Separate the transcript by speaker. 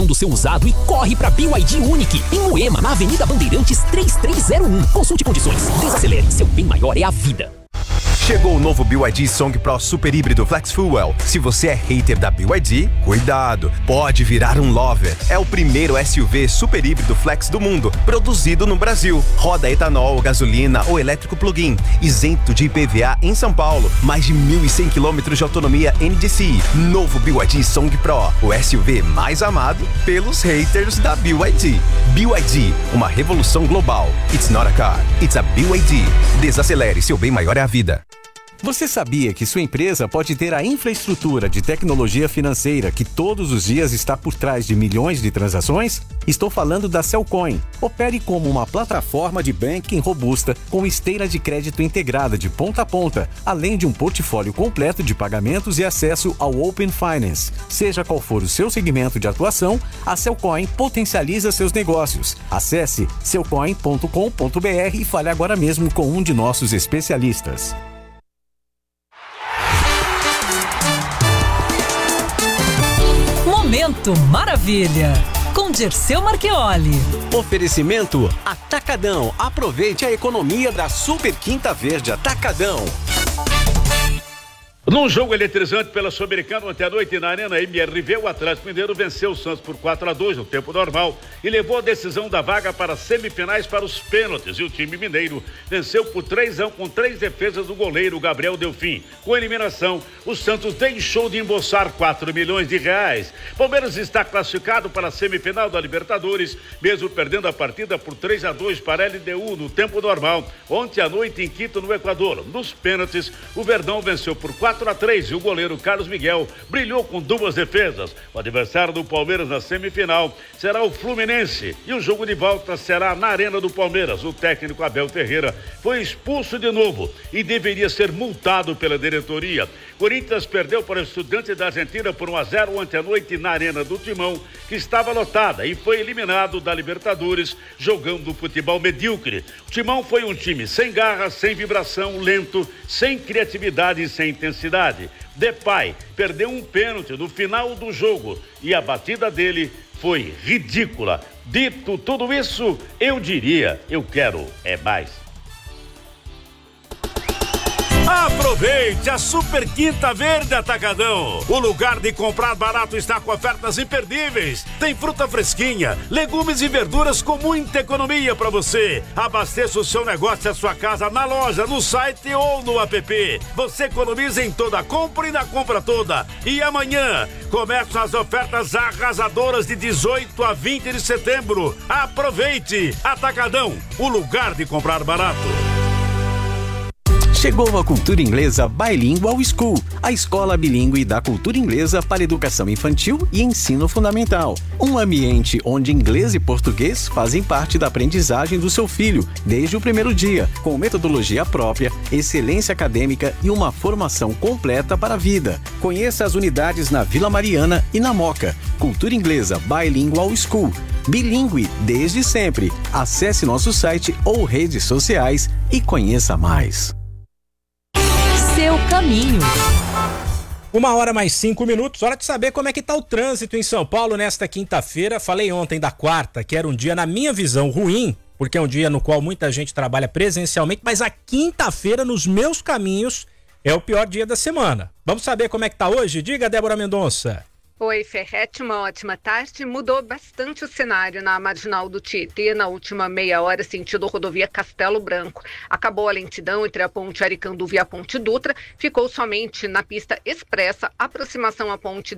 Speaker 1: avaliação do seu usado e corre pra BYD Unique, em Moema, na Avenida Bandeirantes 3301. Consulte condições. Desacelere, seu bem maior é a vida.
Speaker 2: Chegou o novo BYD Song Pro Super Híbrido Flex Fuel. Se você é hater da BYD, cuidado, pode virar um lover. É o primeiro SUV super híbrido flex do mundo, produzido no Brasil. Roda etanol, gasolina ou elétrico plug-in, isento de IPVA em São Paulo. Mais de 1.100 km de autonomia NDCi. Novo BYD Song Pro, o SUV mais amado pelos haters da BYD. BYD, uma revolução global. It's not a car, it's a BYD. Desacelere, seu bem maior é a vida.
Speaker 3: Você sabia que sua empresa pode ter a infraestrutura de tecnologia financeira que todos os dias está por trás de milhões de transações? Estou falando da Cellcoin. Opere como uma plataforma de banking robusta com esteira de crédito integrada de ponta a ponta, além de um portfólio completo de pagamentos e acesso ao Open Finance. Seja qual for o seu segmento de atuação, a Cellcoin potencializa seus negócios. Acesse cellcoin.com.br e fale agora mesmo com um de nossos especialistas.
Speaker 4: Momento Maravilha, com Dirceu Marchioli.
Speaker 3: Oferecimento Atacadão. Aproveite a economia da Super Quinta Verde Atacadão.
Speaker 5: Num jogo eletrizante pela Sul-Americana ontem à noite na Arena MRV, o Atlético Mineiro venceu o Santos por 4-2 no tempo normal e levou a decisão da vaga para as semifinais para os pênaltis. E o time mineiro venceu por 3-1 com 3 defesas do goleiro Gabriel Delfim. Com a eliminação, o Santos deixou de embolsar R$4 milhões. Palmeiras está classificado para a semifinal da Libertadores, mesmo perdendo a partida por 3-2 para a LDU no tempo normal. Ontem à noite em Quito, no Equador. Nos pênaltis, o Verdão venceu por 4-3 e o goleiro Carlos Miguel brilhou com 2 defesas. O adversário do Palmeiras na semifinal será o Fluminense e o jogo de volta será na Arena do Palmeiras. O técnico Abel Ferreira foi expulso de novo e deveria ser multado pela diretoria. Corinthians perdeu para o Estudiantes da Argentina por 1-0 ontem à noite na Arena do Timão, que estava lotada, e foi eliminado da Libertadores jogando futebol medíocre. O Timão foi um time sem garra, sem vibração, lento, sem criatividade e sem intensidade. Depay perdeu um pênalti no final do jogo e a batida dele foi ridícula. Dito tudo isso, eu diria, eu quero é mais. Aproveite a Super Quinta Verde Atacadão. O lugar de comprar barato está com ofertas imperdíveis. Tem fruta fresquinha, legumes e verduras com muita economia para você. Abasteça o seu negócio e a sua casa na loja, no site ou no app. Você economiza em toda a compra e na compra toda. E amanhã começam as ofertas arrasadoras de 18 a 20 de setembro. Aproveite! Atacadão, o lugar de comprar barato.
Speaker 3: Chegou a Cultura Inglesa Bilingual School, a escola bilíngue da cultura inglesa para educação infantil e ensino fundamental. Um ambiente onde inglês e português fazem parte da aprendizagem do seu filho desde o primeiro dia, com metodologia própria, excelência acadêmica e uma formação completa para a vida. Conheça as unidades na Vila Mariana e na Moca. Cultura Inglesa Bilingual School. Bilíngue desde sempre. Acesse nosso site ou redes sociais e conheça mais.
Speaker 4: Seu caminho.
Speaker 6: 1h mais 5. Hora de saber como é que tá o trânsito em São Paulo nesta quinta-feira. Falei ontem da quarta, que era um dia, na minha visão, ruim, porque é um dia no qual muita gente trabalha presencialmente, mas a quinta-feira, nos meus caminhos, é o pior dia da semana. Vamos saber como é que tá hoje? Diga, Débora Mendonça.
Speaker 7: Oi, Ferretti, uma ótima tarde. Mudou bastante o cenário na Marginal do Tietê na última meia hora, sentido rodovia Castelo Branco. Acabou a lentidão entre a ponte Aricanduva e a ponte Dutra, ficou somente na pista expressa, aproximação à ponte